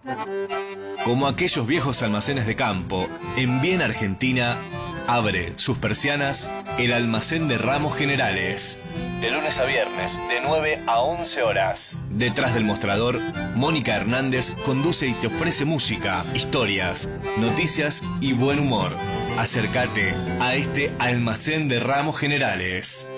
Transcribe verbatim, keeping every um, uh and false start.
Como aquellos viejos almacenes de campo, en Bien Argentina, abre sus persianas el almacén de Ramos Generales. De lunes a viernes, de nueve a once horas. Detrás del mostrador, Mónica Hernández conduce y te ofrece música, historias, noticias y buen humor. Acércate a este almacén de Ramos Generales.